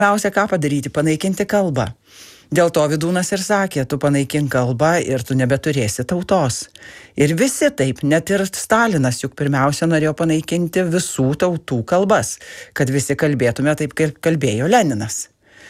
Pirmiausia, ką padaryti? Panaikinti kalbą. Dėl to Vydūnas ir sakė, tu panaikink kalbą ir tu nebeturėsi tautos. Ir visi taip, net ir Stalinas juk pirmiausia norėjo panaikinti visų tautų kalbas, kad visi kalbėtume taip, kaip kalbėjo Leninas.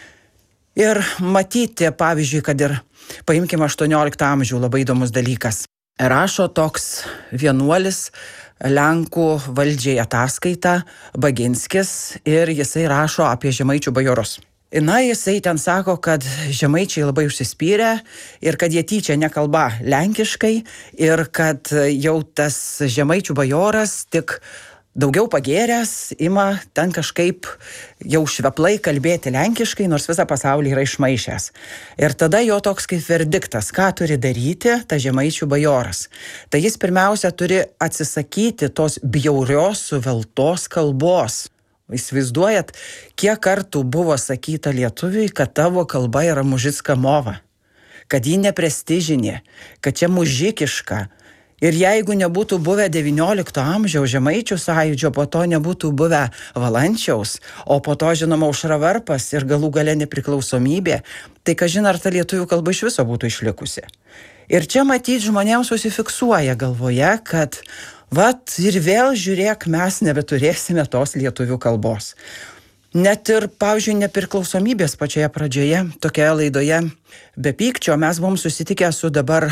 Ir matyti, pavyzdžiui, kad ir paimkime 18 amžių, labai įdomus dalykas. Rašo toks vienuolis Lenkų valdžiai ataskaitą Baginskis ir jisai rašo apie žemaičių bajorus. Na, jisai ten sako, kad žemaičiai labai užsispyrę ir kad jie tyčia nekalba lenkiškai ir kad jau tas žemaičių bajoras tik daugiau pagėręs ima ten kažkaip jau šveplai kalbėti lenkiškai, nors visą pasaulį yra išmaišęs. Ir tada jo toks kaip verdiktas, ką turi daryti tas žemaičių bajoras. Tai jis pirmiausia turi atsisakyti tos bjaurios suveltos kalbos. Įsivaizduojat, kiek kartų buvo sakyta lietuviui, kad tavo kalba yra mužicka mova, kad ji neprestižinė, kad čia mužikiška. Ir jeigu nebūtų buvę 19 amžiaus žemaičių sąjūdžio, po to nebūtų buvę Valančiaus, o po to, žinoma, Aušra Varpas ir galų gale nepriklausomybė, tai kažin ar ta lietuvių kalba iš viso būtų išlikusi. Ir čia matyti žmonėms susifiksuoja galvoje, kad vat ir vėl žiūrėk, mes nebeturėsime tos lietuvių kalbos. Net ir, pavyzdžiui, nepriklausomybės pačioje pradžioje, tokioje laidoje be pykčio mes buvom susitikę su dabar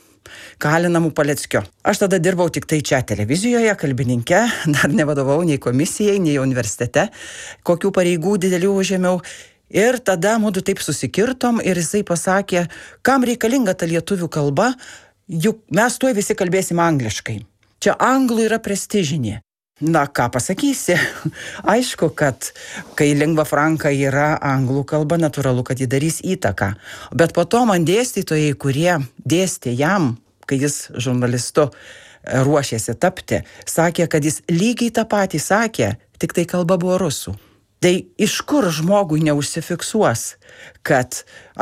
kalinamu Paleckiu. Aš tada dirbau tik tai čia televizijoje, kalbininke, dar nevadovau nei komisijai, nei universitete, kokių pareigų didelių užėmiau. Ir tada mudu taip susikirtom ir jisai pasakė, kam reikalinga ta lietuvių kalba, juk mes tuoj visi kalbėsim angliškai. Čia anglų yra prestižinė. Na, ką pasakysi? Aišku, kad kai lingva franka yra anglų kalba, natūralu, kad ji darys įtaką. Bet po to man dėstytojai, kurie dėstė jam, kai jis žurnalistu ruošėsi tapti, sakė, kad jis lygiai tą patį sakė, tik tai kalba buvo rusų. Tai iš kur žmogui neužsifiksuos, kad,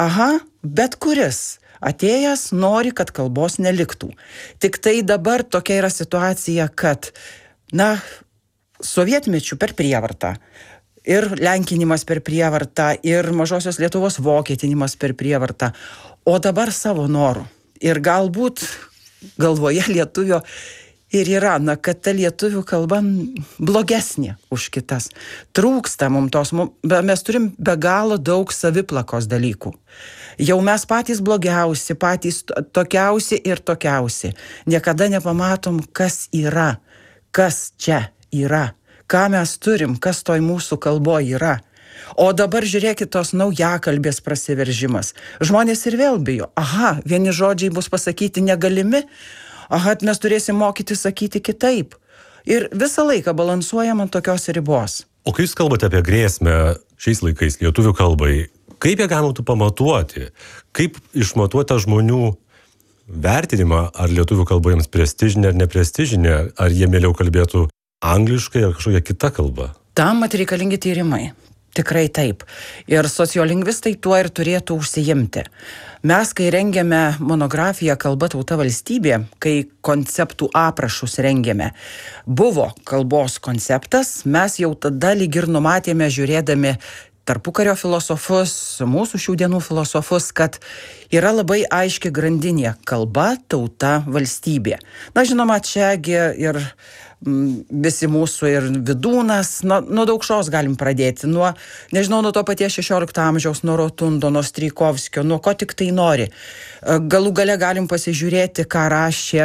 bet kuris atėjęs nori, kad kalbos neliktų. Tik tai dabar tokia yra situacija, kad, sovietmečių per prievartą ir lenkinimas per prievartą ir mažosios Lietuvos vokietinimas per prievartą, o dabar savo norų. Ir galbūt galvoje lietuvio ir yra, kad ta lietuvių kalba blogesnė už kitas. Trūksta mums tos, mes turim be galo daug saviplakos dalykų. Jau mes patys blogiausi, patys tokiausi ir tokiausi. Niekada nepamatom, kas yra, kas čia yra, ką mes turim, kas toj mūsų kalboje yra. O dabar žiūrėkit tos naujakalbės prasiveržimas. Žmonės ir vėl bijo. Vieni žodžiai bus pasakyti negalimi. Mes turėsim mokyti sakyti kitaip. Ir visą laiką balansuojam ant tokios ribos. O kai jūs kalbate apie grėsmę šiais laikais lietuvių kalbai, kaip ją galima pamatuoti? Kaip išmatuoti žmonių vertinimą, ar lietuvių kalba jiems prestižinė ar neprestižinė, ar jie mieliau kalbėtų angliškai ar kažkokia kita kalba? Tam reikalingi tyrimai. Tikrai taip. Ir sociolingvistai tuo ir turėtų užsiimti. Mes, kai rengėme monografiją Kalba, tauta, valstybė, kai konceptų aprašus rengėme, buvo kalbos konceptas, mes jau tada lyg ir numatėme, žiūrėdami tarpukario filosofus, mūsų šių dienų filosofus, kad yra labai aiški grandinė kalba, tauta, valstybė. Žinoma, čiagi ir visi mūsų ir Vydūnas, nuo Daukšos galim pradėti, nuo to paties 16 amžiaus, nuo Rotundo, nuo Strijkovskio, nuo ko tik tai nori. Galų gale galim pasižiūrėti, ką rašė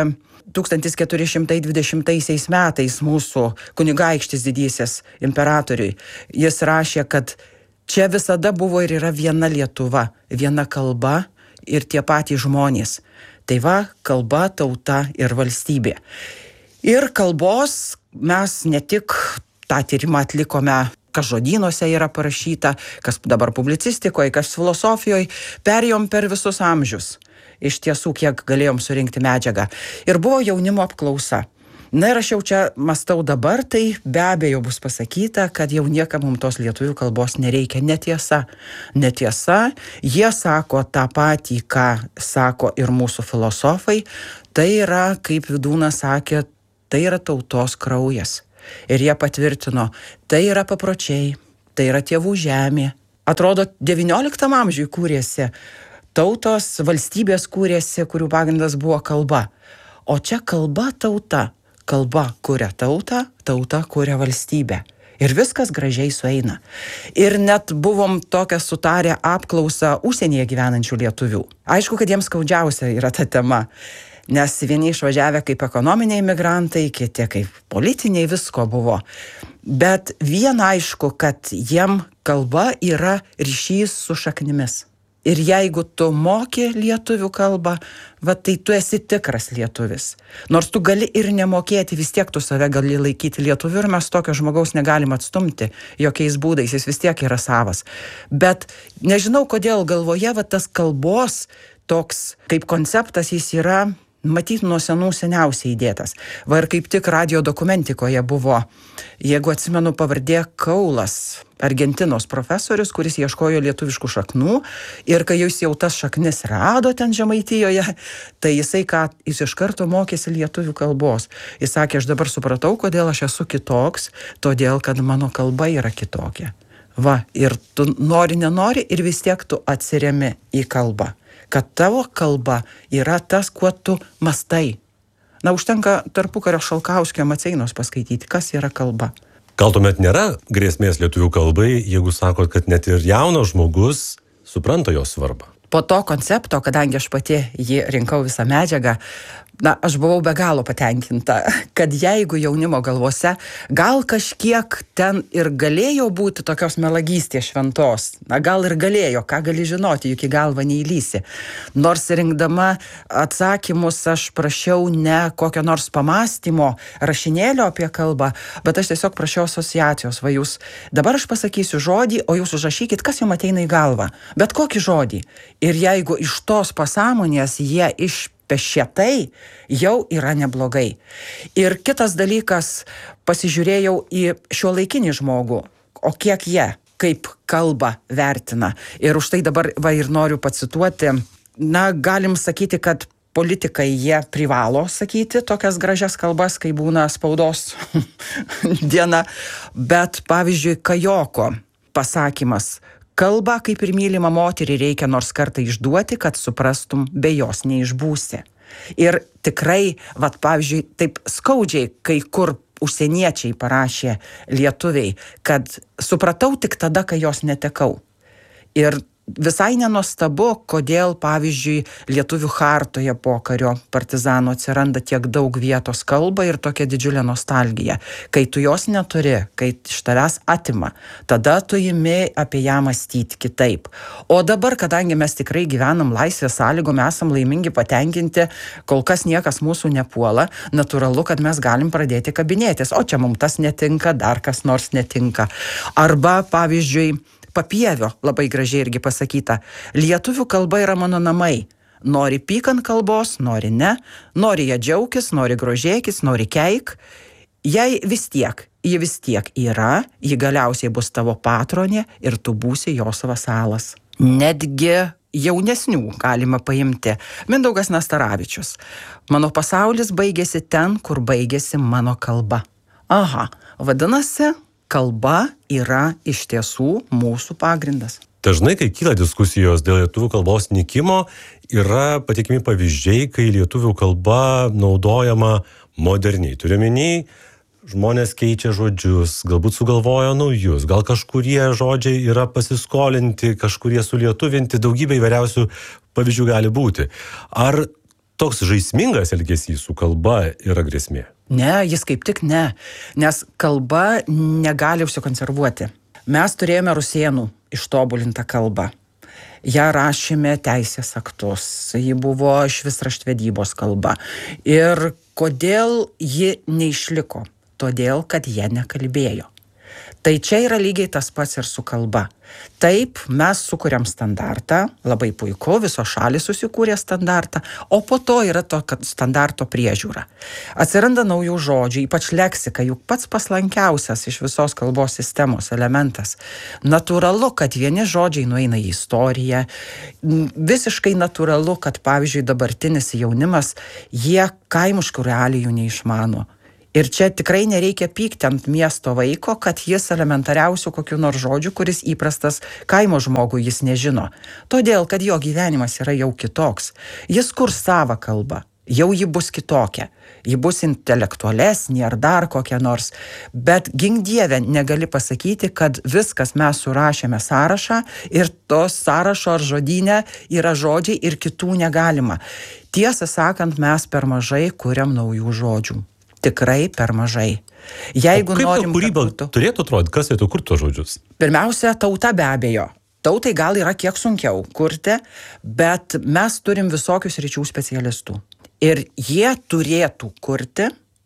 1420 metais mūsų kunigaikštis didysis imperatoriui. Jis rašė, kad čia visada buvo ir yra viena Lietuva, viena kalba ir tie patys žmonės. Tai va, kalba, tauta ir valstybė. Ir kalbos mes ne tik tą tyrimą atlikome, kas žodynuose yra parašyta, kas dabar publicistikoje, kas filosofijoje, perėjom per visus amžius. Iš tiesų, kiek galėjom surinkti medžiagą. Ir buvo jaunimo apklausa. Ir aš jau čia mąstau dabar, tai be abejo bus pasakyta, kad jau niekam mums tos lietuvių kalbos nereikia. Netiesa. Netiesa. Jie sako tą patį, ką sako ir mūsų filosofai. Tai yra, kaip Vydūnas sakė, tai yra tautos kraujas. Ir jie patvirtino, tai yra papročiai, tai yra tėvų žemė, Atrodo, XIX amžiui kūrėsi tautos, valstybės kūrėsi, kurių pagrindas buvo kalba. O čia kalba tauta. Kalba kuria tautą, tauta kuria valstybę. Ir viskas gražiai sueina. Ir net buvom tokią sutarę apklausą užsienyje gyvenančių lietuvių. Aišku, kad jiems skaudžiausia yra ta tema. Nes vieni išvažiavę kaip ekonominiai migrantai, kiti kaip politiniai, visko buvo. Bet viena aišku, kad jiem kalba yra ryšys su šaknimis. Ir jeigu tu moki lietuvių kalbą, tai tu esi tikras lietuvis. Nors tu gali ir nemokėti, vis tiek tu save gali laikyti lietuviu ir mes tokio žmogaus negalim atstumti jokiais būdais, jis vis tiek yra savas. Bet nežinau, kodėl galvoje tas kalbos toks kaip konceptas jis yra matyt nuo senų seniausiai įdėtas. Ir kaip tik radio dokumentikoje buvo, jeigu atsimenu, pavardė Kaulas, Argentinos profesorius, kuris ieškojo lietuviškų šaknų ir kai jis jau tas šaknis rado ten Žemaitijoje, tai jis iš karto mokėsi lietuvių kalbos. Jis sakė, aš dabar supratau, kodėl aš esu kitoks, todėl, kad mano kalba yra kitokia. Ir tu nori, nenori ir vis tiek tu atsiremi į kalbą. Kad tavo kalba yra tas, kuo tu mastai. Užtenka tarpukario Šalkauskio Maceinos paskaityti, kas yra kalba. Gal tuomet nėra grėsmės lietuvių kalbai, jeigu sakot, kad net ir jaunas žmogus supranta jos svarbą? Po to koncepto, kadangi aš pati jį rinkau visą medžiagą, aš buvau be galo patenkinta, kad jeigu jaunimo galvose gal kažkiek ten ir galėjo būti tokios melagystės šventos, gal ir galėjo, ką gali žinoti, juk į galvą neįlysi. Nors rinkdama atsakymus aš prašiau ne kokio nors pamąstymo rašinėlio apie kalbą, bet aš tiesiog prašiau asociacijos. Jūs dabar aš pasakysiu žodį, o jūs užrašykit, kas jums ateina į galvą. Bet kokį žodį. Ir jeigu iš tos pasąmonės jie išpešėtai, jau yra neblogai. Ir kitas dalykas, pasižiūrėjau į šiuolaikinį žmogų, o kiek jie kaip kalbą vertina. Ir už tai dabar ir noriu pacituoti, galim sakyti, kad politikai jie privalo sakyti tokias gražias kalbas, kai būna spaudos diena. Bet pavyzdžiui, Kajoko pasakymas, kalbą kaip ir mylimą moterį reikia nors kartą išduoti, kad suprastum, be jos neišbūsi. Ir tikrai, pavyzdžiui, taip skaudžiai, kai kur užsieniečiai parašė lietuviai, kad supratau tik tada, kai jos netekau. Ir visai nenuostabu, kodėl, pavyzdžiui, lietuvių chartoje pokario partizanų atsiranda tiek daug vietos kalbai ir tokia didžiulė nostalgija. Kai tu jos neturi, kai iš tavęs atima, tada tu imi apie ją mąstyti kitaip. O dabar, kadangi mes tikrai gyvenam laisvės sąlygom, esam laimingi, patenkinti, kol kas niekas mūsų nepuola, natūralu, kad mes galim pradėti kabinėtis. O čia mums tas netinka, dar kas nors netinka. Arba, pavyzdžiui, Papievio labai gražiai irgi pasakyta, lietuvių kalba yra mano namai. Nori pyk ant kalbos, nori ne, nori ją džiaukis, nori grožėkis, nori keik. Ji vis tiek yra, ji galiausiai bus tavo patronė ir tu būsi jos vasalas. Netgi jaunesnių galima paimti. Mindaugas Nastaravičius. Mano pasaulis baigėsi ten, kur baigėsi mano kalba. Vadinasi, kalba yra iš tiesų mūsų pagrindas. Dažnai, kai kyla diskusijos dėl lietuvių kalbos nykimo, yra patikimi pavyzdžiai, kai lietuvių kalba naudojama moderniai. Turiu omeny, žmonės keičia žodžius, galbūt sugalvojo naujus, gal kažkurie žodžiai yra pasiskolinti, kažkurie sulietuvinti, daugybė įvairiausių pavyzdžių gali būti. Ar toks žaismingas elgesys su kalba yra grėsmė? Ne, jis kaip tik ne, nes kalba negali užsikonservuoti. Mes turėjome rusėnų ištobulintą kalbą. Ja rašėme teisės aktus, ji buvo išvis raštvedybos kalba. Ir kodėl ji neišliko? Todėl, kad jie nekalbėjo. Tai čia yra lygiai tas pats ir su kalba. Taip, mes sukuriam standartą, labai puiku, visos šalys susikūrė standartą, o po to yra to standarto priežiūra. Atsiranda naujų žodžių, ypač leksika, juk pats paslankiausias iš visos kalbos sistemos elementas. Natūralu, kad vieni žodžiai nueina į istoriją, visiškai natūralu, kad, pavyzdžiui, dabartinis jaunimas, jie kaimiškų realijų neišmano. Ir čia tikrai nereikia pykti ant miesto vaiko, kad jis elementariausių kokių nors žodžių, kuris įprastas kaimo žmogui, jis nežino. Todėl, kad jo gyvenimas yra jau kitoks. Jis kurs savą kalbą. Jau ji bus kitokia, ji bus intelektualesnė ar dar kokia nors, bet gink Dieve negali pasakyti, kad viskas mes surašėme sąrašą ir tos sąrašo ar žodyne yra žodžiai ir kitų negalima. Tiesą sakant, mes per mažai kuriam naujų žodžių. Tikrai per mažai. Jeigu kaip norim, kūryba turėtų atrodyti, kas turėtų kurti tuos žodžius? Pirmiausia, tauta be abejo. Tautai gal yra kiek sunkiau kurti, bet mes turim visokius sričių specialistų. Ir jie turėtų kurti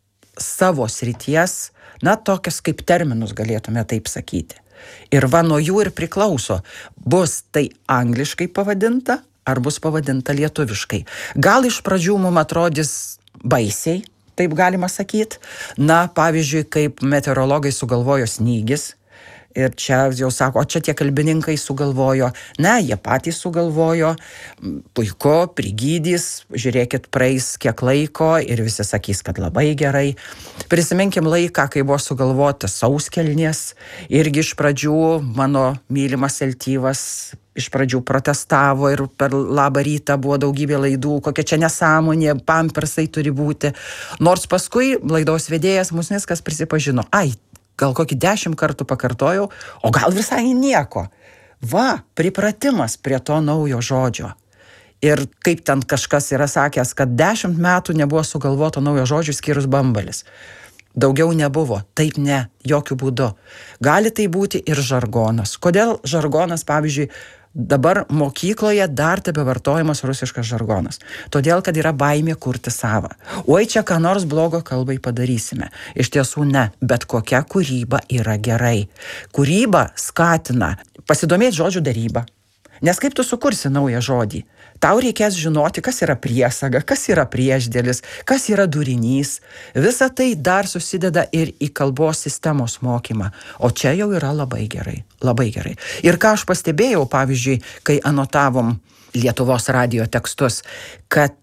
savo srities, tokias kaip terminus galėtume taip sakyti. Ir va nuo jų ir priklauso, bus tai angliškai pavadinta, ar bus pavadinta lietuviškai. Gal iš pradžių mums atrodys baisiai, taip galima sakyti. Pavyzdžiui, kaip meteorologai sugalvojo snygis. Ir čia jau sako, o čia tie kalbininkai sugalvojo. Ne, jie patys sugalvojo. Puiku, prigydys, žiūrėkit, praeis kiek laiko ir visi sakys, kad labai gerai. Prisiminkim laiką, kai buvo sugalvota sauskelnės. Irgi iš pradžių mano mylimas Eltyvas iš pradžių protestavo ir per Labą rytą buvo daugybė laidų, kokia čia nesąmonė, pampersai turi būti. Nors paskui laidos vedėjas Musnickas prisipažino, gal kokį 10 kartų pakartojau, o gal visai nieko. Va, pripratimas prie to naujo žodžio. Ir kaip ten kažkas yra sakęs, kad 10 metų nebuvo sugalvoto naujo žodžio skyrus bambalis. Daugiau nebuvo. Taip ne, jokių būdų. Gali tai būti ir žargonas. Kodėl žargonas, pavyzdžiui, dabar mokykloje dar tebevartojamas rusiškas žargonas? Todėl, kad yra baimė kurti savą. Oi, čia ką nors blogo kalbai padarysime. Iš tiesų ne, bet kokia kūryba yra gerai. Kūryba skatina pasidomėti žodžių darybą. Nes kaip tu sukursi naują žodį? Tau reikės žinoti, kas yra priesaga, kas yra priešdėlis, kas yra durinys. Visa tai dar susideda ir į kalbos sistemos mokymą. O čia jau yra labai gerai, labai gerai. Ir ką aš pastebėjau, pavyzdžiui, kai anotavom Lietuvos radijo tekstus, kad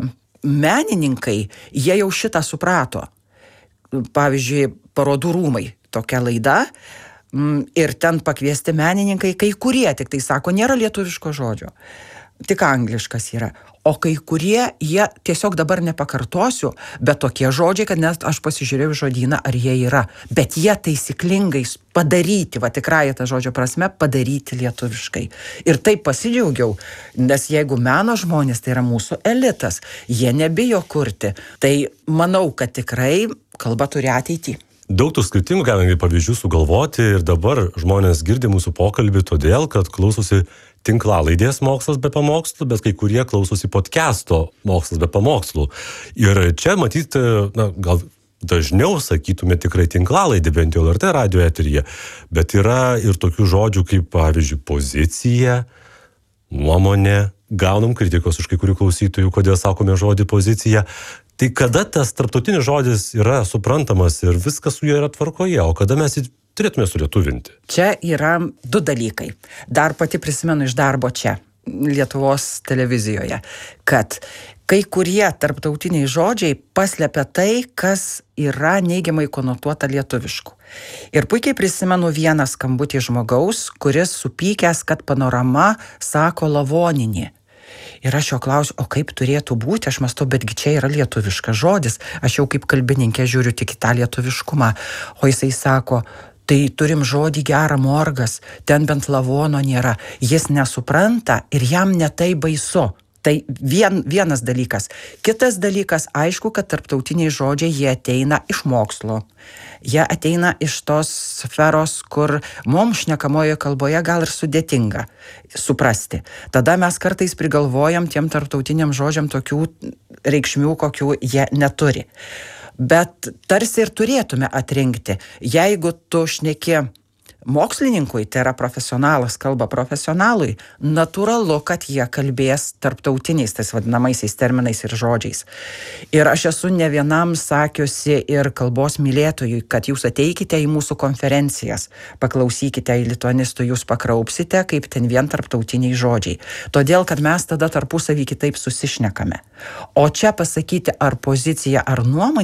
menininkai, jie jau šitą suprato. Pavyzdžiui, Parodų rūmai, tokia laida, ir ten pakviesti menininkai, kai kurie tik tai sako, nėra lietuviško žodžio, tik angliškas yra. O kai kurie, jie tiesiog dabar nepakartosiu, bet tokie žodžiai, kad net aš pasižiūrėjau žodyną, ar jie yra. Bet jie taisyklingai padaryti, tikrąją tą žodžio prasme, padaryti lietuviškai. Ir taip pasidžiaugiau, nes jeigu meno žmonės, tai yra mūsų elitas, jie nebijo kurti. Tai manau, kad tikrai kalba turi ateitį. Daug tų skirtingų galime pavyzdžių sugalvoti ir dabar žmonės girdi mūsų pokalbį todėl, kad klausosi tinklalaidės Mokslas be pamokslų, bet kai kurie klausosi podcasto Mokslas be pamokslų. Ir čia matyti, gal dažniau sakytume tikrai tinklalaidė, bent jau LRT radio eteryje, bet yra ir tokių žodžių kaip, pavyzdžiui, pozicija, nuomonė, gaunam kritikos iš kai kurių klausytojų, kodėl sakome žodį pozicija. Tai kada tas tarptautinis žodis yra suprantamas ir viskas su juo yra tvarkoje, o kada mes jį turėtume surietuvinti? Čia yra 2 dalykai. Dar pati prisimenu iš darbo čia, Lietuvos televizijoje, kad kai kurie tarptautiniai žodžiai paslepia tai, kas yra neigiamai konotuota lietuvišku. Ir puikiai prisimenu vieną skambutį žmogaus, kuris supykęs, kad Panorama sako lavoninė. Ir aš jo klausiu, o kaip turėtų būti, aš mąstau, betgi čia yra lietuviškas žodis, aš jau kaip kalbininkė žiūriu tik į tą lietuviškumą, o jisai sako, tai turim žodį gerą morgas, ten bent lavono nėra, jis nesupranta ir jam ne tai baisu. Tai vienas dalykas. Kitas dalykas, aišku, kad tarptautiniai žodžiai, jie ateina iš mokslo. Jie ateina iš tos sferos, kur mums šnekamoje kalboje gal ir sudėtinga suprasti. Tada mes kartais prigalvojam tiem tarptautiniam žodžiam tokių reikšmių, kokių jie neturi. Bet tarsi ir turėtume atrinkti. Jeigu tu šneki mokslininkui, tai yra profesionalas, kalba profesionalui, natūralu, kad jie kalbės tarptautiniais, tais vadinamaisiais terminais ir žodžiais. Ir aš esu ne vienam sakiusi ir kalbos mylėtojui, kad jūs ateikite į mūsų konferencijas, paklausykite į lituanistų, jūs pakraupsite, kaip ten vien tarptautiniai žodžiai. Todėl, kad mes tada tarpusavį kitaip susišnekame. O čia pasakyti ar pozicija, ar nuomonė,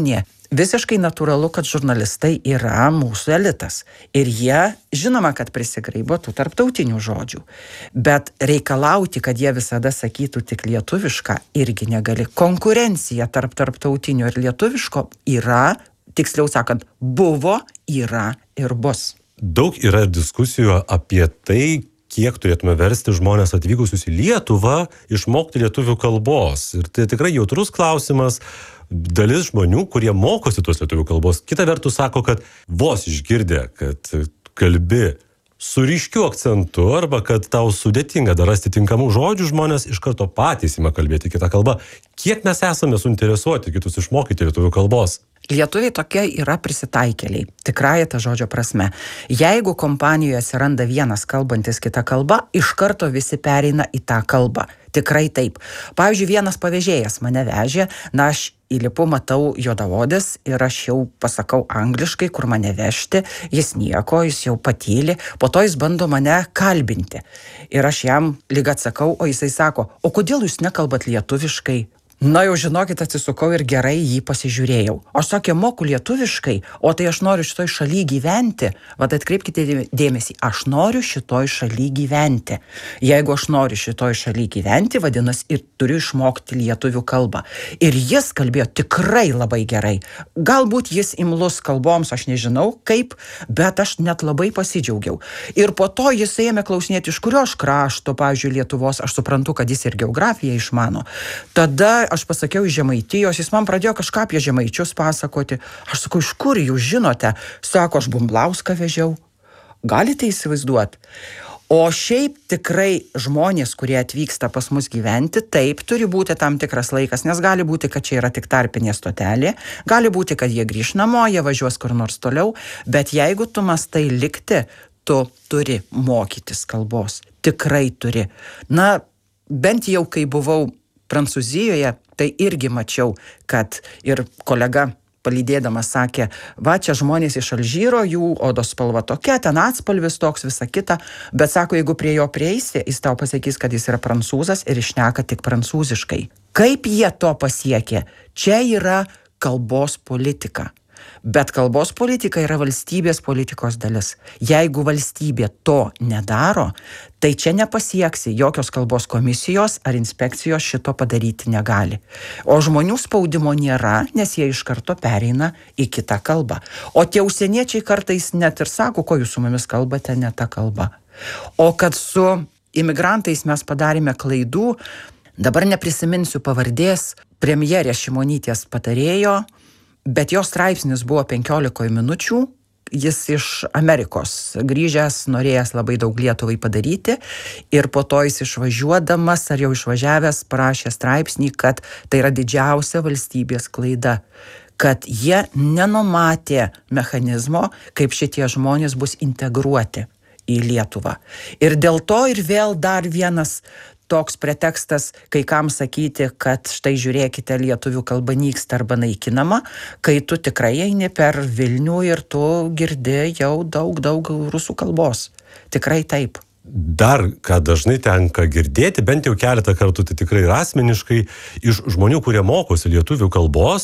Visiškai natūralu, kad žurnalistai yra mūsų elitas. Ir jie, žinoma, kad prisigraibo tų tarptautinių žodžių. Bet reikalauti, kad jie visada sakytų tik lietuvišką, irgi negali. Konkurencija tarp tarptautinio ir lietuviško yra, tiksliau sakant, buvo, yra ir bus. Daug yra diskusijų apie tai, kiek turėtume versti žmonės atvykusius į Lietuvą išmokti lietuvių kalbos. Ir tai tikrai jautrus klausimas. Dalis žmonių, kurie mokosi tos lietuvių kalbos, kita vertus sako, kad vos išgirdę, kad kalbi su ryškiu akcentu arba kad tau sudėtinga dar rasti tinkamų žodžių, žmonės iš karto patys ima kalbėti kitą kalbą. Kiek mes esame suinteresuoti kitus išmokyti lietuvių kalbos? Lietuviai tokie yra prisitaikėliai, tikrąja ta žodžio prasme. Jeigu kompanijoje atsiranda vienas kalbantis kitą kalbą, iš karto visi pereina į tą kalbą. Tikrai taip. Pavyzdžiui, vienas pavėžėjas mane vežė, aš įlipu, matau juodaodis ir aš jau pasakau angliškai, kur mane vežti, jis nieko, jis jau patyli, po to jis bando mane kalbinti. Ir aš jam lyg atsakau, o jisai sako, o kodėl jūs nekalbat lietuviškai? Na jau žinokit, atsisukau ir gerai jį pasižiūrėjau. Aš sakė, moku lietuviškai, o tai aš noriu šitoj šaly gyventi. Vat atkreipkite dėmesį, aš noriu šitoj šaly gyventi. Jeigu aš noriu šitoj šaly gyventi, vadinasi, ir turiu išmokti lietuvių kalbą. Ir jis kalbėjo tikrai labai gerai. Galbūt jis imlus kalboms, aš nežinau kaip, bet aš net labai pasidžiaugiau. Ir po to jis ėmė klausinėti, iš kurio aš krašto, pavyzdžiui, Lietuvos, aš suprantu, kad jis ir geografiją išmano. Tada aš pasakiau iš Žemaitijos, jis man pradėjo kažką apie žemaičius pasakoti. Aš sakau, iš kur jūs žinote? Sako, aš Bumblauską vežiau. Galite įsivaizduoti? O šiaip tikrai žmonės, kurie atvyksta pas mus gyventi, taip, turi būti tam tikras laikas, nes gali būti, kad čia yra tik tarpinė stotelė, gali būti, kad jie grįš namo, jie važiuos kur nors toliau, bet jeigu tu mastai likti, tu turi mokytis kalbos. Tikrai turi. Na, bent jau kai buvau Prancūzijoje, tai irgi mačiau, kad ir kolega palydėdamas sakė, va čia žmonės iš Alžyro, jų odos spalva tokia, ten atspalvis toks, visa kita, bet sako, jeigu prie jo prieisi, jis tau pasakys, kad jis yra prancūzas ir išneka tik prancūziškai. Kaip jie to pasiekė? Čia yra kalbos politika. Bet kalbos politika yra valstybės politikos dalis. Jeigu valstybė to nedaro, tai čia nepasieksi, jokios kalbos komisijos ar inspekcijos šito padaryti negali. O žmonių spaudimo nėra, nes jie iš karto pereina į kitą kalbą. O tie užsieniečiai kartais net ir sako, ko jūs su mumis kalbate, ne ta kalba. O kad su imigrantais mes padarėme klaidų, dabar neprisiminsiu pavardės, premjerės Šimonytės patarėjo, bet jo straipsnis buvo 15 minučių, jis iš Amerikos grįžęs, norėjęs labai daug Lietuvai padaryti ir po to jis išvažiuodamas ar jau išvažiavęs parašė straipsnį, kad tai yra didžiausia valstybės klaida, kad jie nenumatė mechanizmo, kaip šitie žmonės bus integruoti į Lietuvą. Ir dėl to ir vėl dar vienas toks pretekstas, kai kam sakyti, kad štai žiūrėkite, lietuvių kalba nyksta arba naikinama, kai tu tikrai eini per Vilnių ir tu girdi jau daug rusų kalbos. Tikrai taip. Dar, ką dažnai tenka girdėti, bent jau keletą kartų, tai tikrai ir asmeniškai, iš žmonių, kurie mokosi lietuvių kalbos,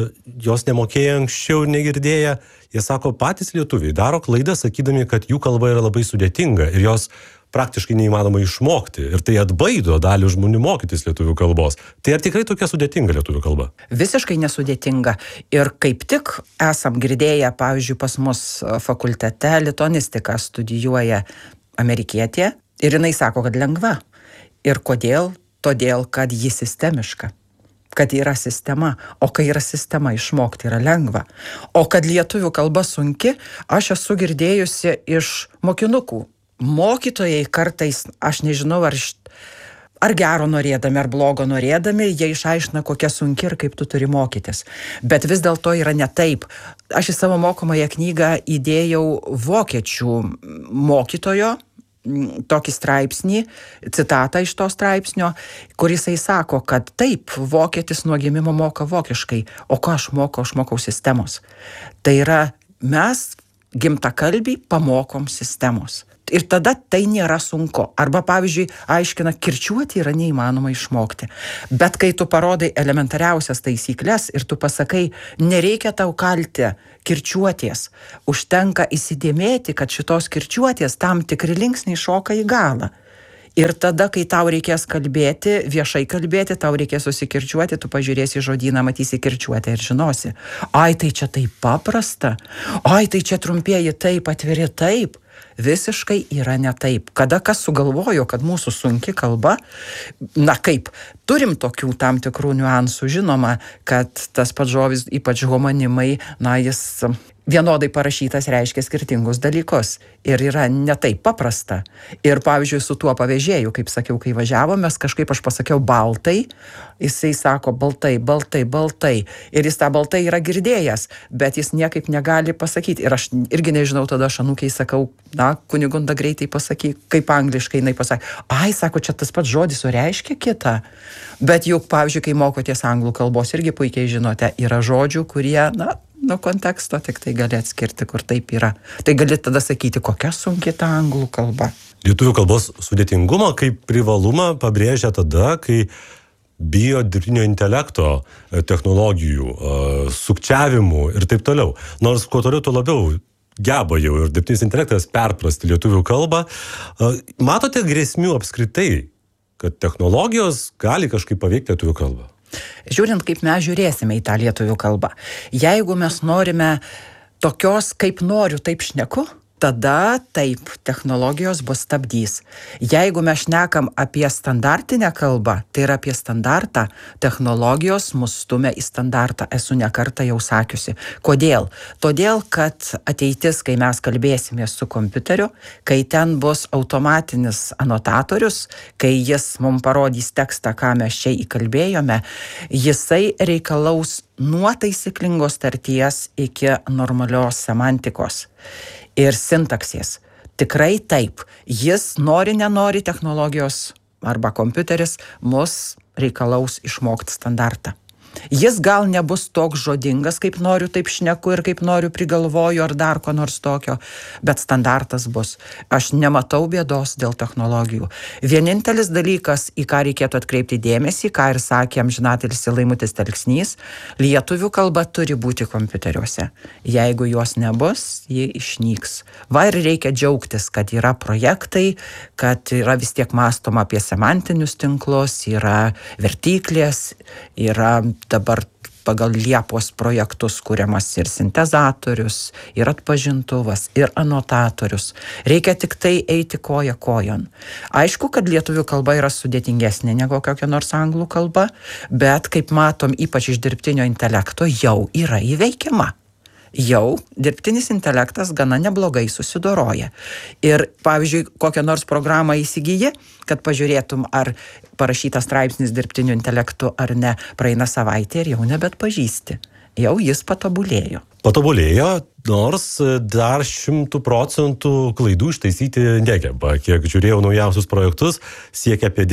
jos nemokėję anksčiau ir negirdėję, jie sako, patys lietuviai daro klaidą, sakydami, kad jų kalba yra labai sudėtinga ir jos praktiškai neįmanoma išmokti. Ir tai atbaido dalį žmonių mokytis lietuvių kalbos. Tai ar tikrai tokia sudėtinga lietuvių kalba? Visiškai nesudėtinga. Ir kaip tik esam girdėję, pavyzdžiui, pas mus fakultete lituanistiką studijuoja amerikietė ir jinai sako, kad lengva. Ir kodėl? Todėl, kad ji sistemiška. Kad yra sistema. O kai yra sistema, išmokti yra lengva. O kad lietuvių kalba sunki, aš esu girdėjusi iš mokinukų. Mokytojai kartais, aš nežinau, ar gero norėdami, ar blogo norėdami, jie išaiškina, kokia sunki ir kaip tu turi mokytis. Bet vis dėlto yra ne taip. Aš į savo mokomąją knygą įdėjau vokiečių mokytojo tokį straipsnį, citatą iš to straipsnio, kur jisai sako, kad taip, vokietis nuo gimimo moka vokiškai, o ko aš mokau sistemos. Tai yra, mes gimtakalbiai pamokom sistemos. Ir tada tai nėra sunku. Arba, pavyzdžiui, aiškina, kirčiuoti yra neįmanoma išmokti. Bet kai tu parodai elementariausias taisyklės ir tu pasakai, nereikia tau kalti kirčiuoties, užtenka įsidėmėti, kad šitos kirčiuoties tam tikri linksniai šoka į galą. Ir tada, kai tau reikės kalbėti, viešai kalbėti, tau reikės susikirčiuoti, tu pažiūrėsi žodyną, matysi kirčiuotę ir žinosi. Ai, tai čia taip paprasta. Ai, tai čia trumpieji taip, atviri taip. Visiškai yra ne taip. Kada kas sugalvojo, kad mūsų sunki kalba, na kaip, turim tokių tam tikrų niuansų, žinoma, kad tas pats žodis, ypač homonimai, na jis vienodai parašytas reiškia skirtingus dalykus ir yra ne taip paprasta. Ir pavyzdžiui, su tuo pavėžėju, kaip sakiau, kai važiavomės, kažkaip aš pasakiau baltai, jisai sako baltai, baltai, baltai. Ir jis tą baltai yra girdėjęs, bet jis niekaip negali pasakyti. Ir aš irgi nežinau, tada aš anūkiai sakau, na, Kunigunda greitai pasakyk, kaip angliškai jinai pasakė. Ai, sako, čia tas pats žodis, o reiškia kitą. Bet juk, pavyzdžiui, kai mokotės anglų kalbos, irgi puikiai žinote, yra žodžių, kurie, na, nuo konteksto tik tai gali atskirti, kur taip yra. Tai gali tada sakyti, kokia sunki ta anglų kalba. Lietuvių kalbos sudėtingumą kaip privalumą pabrėžia tada, kai bijo dirbtinio intelekto technologijų, sukčiavimų ir taip toliau. Nors kuo toliau, tuo labiau geba jau ir dirbtinis intelektas perprasti lietuvių kalbą. Matote grėsmių apskritai, kad technologijos gali kažkaip paveikti lietuvių kalbą? Žiūrint, kaip mes žiūrėsime į tą lietuvių kalbą. Jeigu mes norime tokios, kaip noriu, taip šneku, tada taip, technologijos bus stabdys. Jeigu mes šnekam apie standartinę kalbą, tai yra apie standartą, technologijos mus stumia į standartą. Esu ne kartą jau sakiusi. Kodėl? Todėl, kad ateitis, kai mes kalbėsime su kompiuteriu, kai ten bus automatinis anotatorius, kai jis mums parodys tekstą, ką mes čia įkalbėjome, jisai reikalaus nuo taisyklingos tarties iki normalios semantikos ir sintaksės. Tikrai taip. Jis nenori technologijos arba kompiuteris mus reikalaus išmokti standartą. Jis gal nebus toks žodingas, kaip noriu, taip šneku ir kaip noriu prigalvoju ar dar ko nors tokio, bet standartas bus. Aš nematau bėdos dėl technologijų. Vienintelis dalykas, į ką reikėtų atkreipti dėmesį, ką ir sakė amžinatilsį Laimutis Telksnys, lietuvių kalba turi būti kompiuteriuose. Jeigu jos nebus, ji išnyks. Va ir reikia džiaugtis, kad yra projektai, kad yra vis tiek mąstoma apie semantinius tinklus, yra vertyklės, yra dabar pagal Liepos projektus kuriamas ir sintezatorius, ir atpažintuvas, ir anotatorius. Reikia tik tai eiti koja kojon. Aišku, kad lietuvių kalba yra sudėtingesnė negu kokia nors anglų kalba, bet kaip matom, ypač iš dirbtinio intelekto, jau yra įveikiama. Jau dirbtinis intelektas gana neblogai susidoroja. Ir, pavyzdžiui, kokią nors programą įsigyji, kad pažiūrėtum, ar parašytas straipsnis dirbtiniu intelektu ar ne, praeina savaitė ir jau nebetpažįsti. Jau jis patobulėjo. Patobulėjo, nors dar 100% klaidų ištaisyti negeba. Kiek žiūrėjau naujausius projektus, siekia apie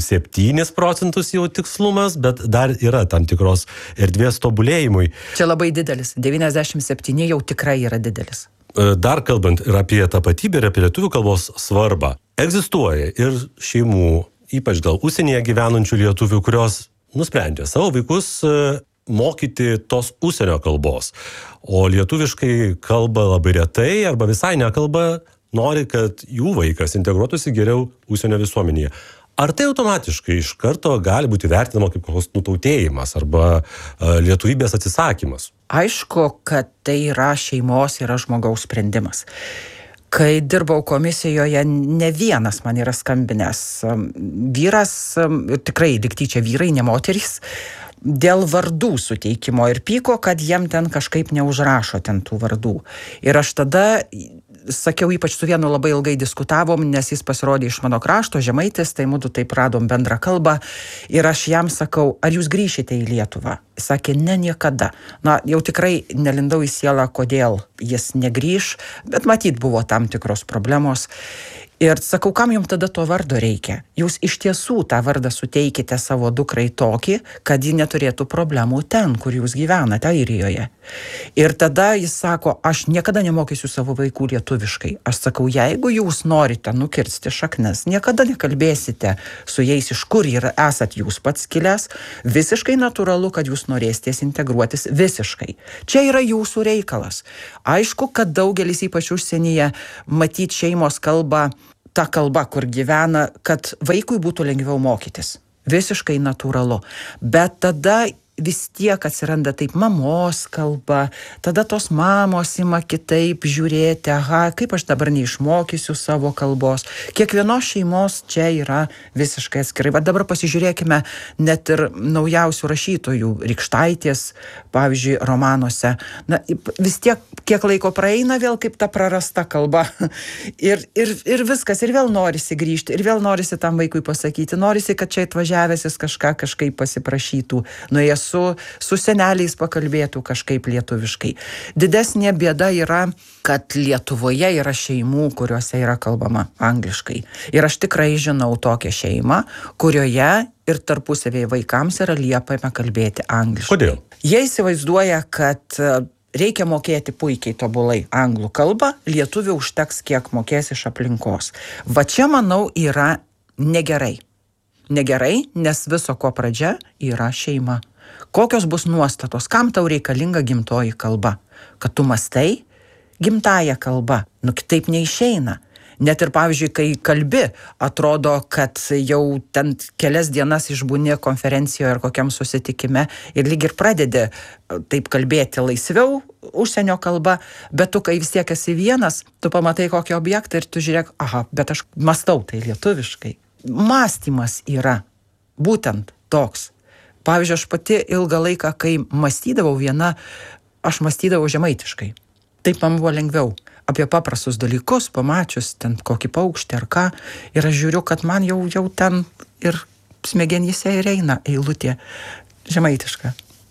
97% jau tikslumas, bet dar yra tam tikros erdvės tobulėjimui. Čia labai didelis. 97 jau tikrai yra didelis. Dar kalbant ir apie tapatybę, ir apie lietuvių kalbos svarbą. Egzistuoja ir šeimų, ypač gal užsienyje gyvenančių lietuvių, kurios nusprendžia savo vaikus mokyti tos užsienio kalbos. O lietuviškai kalba labai retai arba visai nekalba, nori, kad jų vaikas integruotųsi geriau užsienio visuomenėje. Ar tai automatiškai iš karto gali būti vertinama kaip koks nutautėjimas arba lietuvybės atsisakymas? Aišku, kad tai yra šeimos, yra žmogaus sprendimas. Kai dirbau komisijoje, ne vienas man yra skambinęs vyras, tikrai liktyčia vyrai, ne moterys, dėl vardų suteikimo ir pyko, kad jiem ten kažkaip neužrašo ten tų vardų. Ir aš tada sakiau, ypač su vienu labai ilgai diskutavom, nes jis pasirodė iš mano krašto, žemaitis, tai mudu taip radom bendrą kalbą. Ir aš jam sakau, ar jūs grįšite į Lietuvą? Jis sakė, ne, niekada. Na, jau tikrai nelindau į sielą, kodėl jis negrįš, bet matyt buvo tam tikros problemos. Ir sakau, kam jums tada to vardo reikia? Jūs iš tiesų tą vardą suteikite savo dukrai tokį, kad ji neturėtų problemų ten, kur jūs gyvenate, Airijoje. Ir tada jis sako, aš niekada nemokysiu savo vaikų lietuviškai. Aš sakau, jeigu jūs norite nukirsti šaknis, niekada nekalbėsite su jais, iš kur esat jūs pats kilęs, visiškai natūralu, kad jūs norėsitės integruotis visiškai. Čia yra jūsų reikalas. Aišku, kad daugelis, ypač užsienyje, matyt šeimos kalba ta kalba, kur gyvena, kad vaikui būtų lengviau mokytis. Visiškai natūralu. Bet tada vis tiek atsiranda taip mamos kalba, tada tos mamos ima kitaip žiūrėti, aha, kaip aš dabar neišmokysiu savo kalbos. Kiekvienos šeimos čia yra visiškai atskirai. Va dabar pasižiūrėkime net ir naujausių rašytojų, Rykštaitės, pavyzdžiui, romanuose. Na, vis tiek, kiek laiko praeina, vėl kaip ta prarasta kalba. Ir viskas, ir vėl norisi grįžti, ir vėl norisi tam vaikui pasakyti, norisi, kad čia atvažiavęs jis kažkaip pasiprašytų, nuėjęs su seneliais pakalbėtų kažkaip lietuviškai. Didesnė bėda yra, kad Lietuvoje yra šeimų, kuriuose yra kalbama angliškai. Ir aš tikrai žinau tokią šeimą, kurioje ir tarpusavėje vaikams yra liepama kalbėti angliškai. Kodėl? Jie įsivaizduoja, kad reikia mokėti puikiai tobulai anglų kalbą, lietuvių užteks, kiek mokės iš aplinkos. Va čia, manau, yra negerai. Negerai, nes viso ko pradžia yra šeima. Kokios bus nuostatos, kam tau reikalinga gimtoji kalba? Kad tu mastai gimtąją kalbą. Nu, kitaip neišeina. Net ir, pavyzdžiui, kai kalbi, atrodo, kad jau ten kelias dienas išbūni konferencijoje ar kokiam susitikime ir lyg ir pradedi taip kalbėti laisviau užsienio kalba, bet tu, kai vis tiek esi vienas, tu pamatai kokį objektą ir tu žiūrėk, aha, bet aš mastau tai lietuviškai. Mąstymas yra būtent toks. Pavyzdžiui, aš pati ilgą laiką, kai mąstydavau viena, aš mąstydavau žemaitiškai. Taip man buvo lengviau. Apie paprastus dalykus, pamačius ten kokį paukštį ar ką, ir aš žiūriu, kad man jau ten ir smegenyse ir eina eilutė žemaitiška.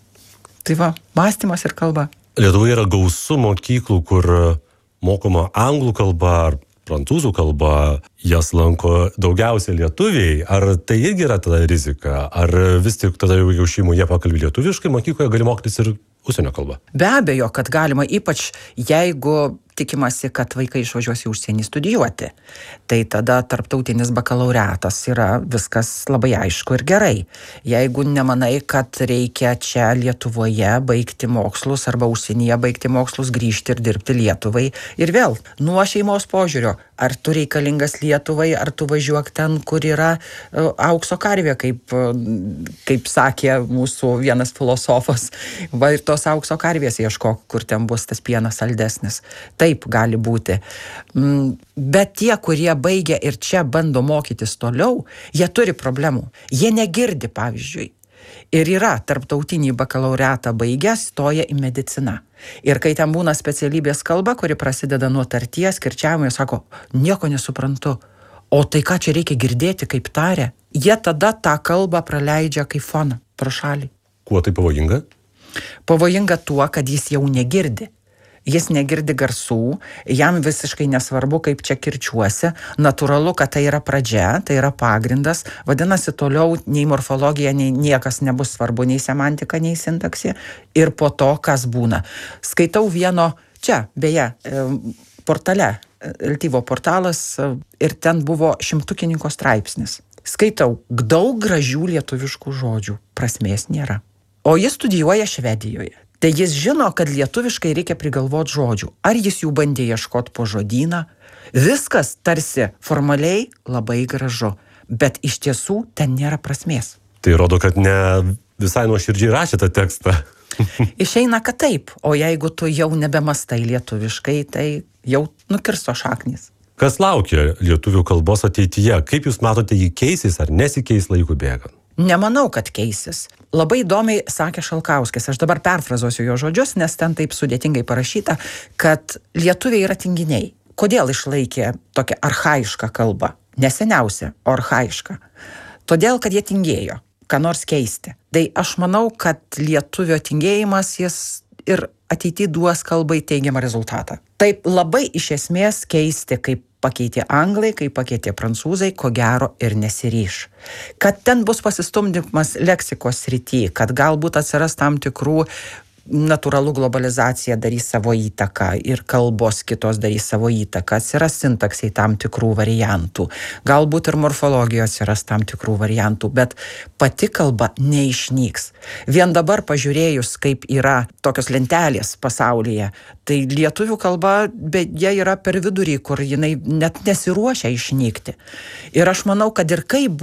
Tai va, mąstymas ir kalba. Lietuvoje yra gausu mokyklų, kur mokoma anglų kalba ar prancūzų kalba, jas lanko daugiausia lietuviai. Ar tai irgi yra tada rizika? Ar vis tik tada jau šeimoje pakalbi lietuviškai, mokykloje gali mokytis ir užsienio kalbą? Be abejo, kad galima, ypač jeigu tikimasi, kad vaikai išvažiuos į užsienį studijuoti. Tai tada tarptautinis bakalaureatas yra viskas labai aišku ir gerai. Jeigu nemanai, kad reikia čia Lietuvoje baigti mokslus arba užsienyje baigti mokslus, grįžti ir dirbti Lietuvai. Ir vėl, nuo šeimos požiūrio, ar tu reikalingas Lietuvai, ar tu važiuok ten, kur yra aukso karvė, kaip sakė mūsų vienas filosofas. Va ir tos aukso karvės ieškok, kur ten bus tas pienas saldesnis. Taip gali būti. Bet tie, kurie baigia ir čia bando mokytis toliau, jie turi problemų. Jie negirdi, pavyzdžiui. Ir yra tarptautinį bakalaureatą baigęs, stoja į mediciną. Ir kai ten būna specialybės kalba, kuri prasideda nuo tarties, kirčiavimo, jie sako, nieko nesuprantu. O tai ką čia reikia girdėti, kaip taria? Jie tada tą kalbą praleidžia kaip foną pro šalį. Kuo tai pavojinga? Pavojinga tuo, kad jis jau negirdi. Jis negirdi garsų, jam visiškai nesvarbu, kaip čia kirčiuosi. Natūralu, kad tai yra pradžia, tai yra pagrindas. Vadinasi, toliau nei morfologija, nei niekas nebus svarbu, nei semantika, nei sintaksija. Ir po to, kas būna. Skaitau vieno, čia, beje, portale, Ltyvo portalas, ir ten buvo šimtukininko straipsnis. Skaitau, daug gražių lietuviškų žodžių, prasmės nėra. O jis studijuoja Švedijoje. Tai jis žino, kad lietuviškai reikia prigalvoti žodžių. Ar jis jų bandė ieškoti po žodyną? Viskas tarsi formaliai labai gražu, bet iš tiesų ten nėra prasmės. Tai rodo, kad ne visai nuoširdžiai rašė tą tekstą. Išeina, kad taip, o jeigu tu jau nebemastai lietuviškai, tai jau nukirsto šaknis. Kas laukia lietuvių kalbos ateityje? Kaip jūs matote, jį keisis ar nesikeis laikų bėgant? Nemanau, kad keisis. Labai įdomiai sakė Šalkauskis, aš dabar perfrazuosiu jo žodžius, nes ten taip sudėtingai parašyta, kad lietuviai yra tinginiai. Kodėl išlaikė tokią archaišką kalbą? Neseniausia, o archaišką. Todėl, kad jie tingėjo, ką nors keisti. Tai aš manau, kad lietuvio tingėjimas jis ir ateityje duos kalbai teigiamą rezultatą. Taip labai iš esmės keisti, kaip pakeitė anglai, kaip pakeitė prancūzai, ko gero ir nesiryš. Kad ten bus pasistumdymas leksikos srity, kad galbūt atsiras tam tikrų natūralų globalizacija darys savo įtaką ir kalbos kitos darys savo įtaką, atsiras sintaksiai tam tikrų variantų, galbūt ir morfologijos atsiras tam tikrų variantų, bet pati kalba neišnyks. Vien dabar pažiūrėjus, kaip yra tokios lentelės pasaulyje, tai lietuvių kalba, bet jie yra per vidurį, kur jinai net nesiruošia išnykti. Ir aš manau, kad ir kaip